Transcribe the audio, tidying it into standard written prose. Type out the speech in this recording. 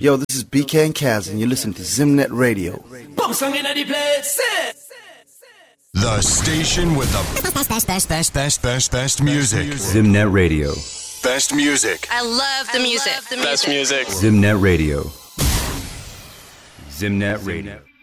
Yo, this is BK and Kaz, and you listen to Zimnet Radio. The station with the best music. Zimnet Radio. Best music. I love the music. Best music. Zimnet Radio. Zimnet Radio.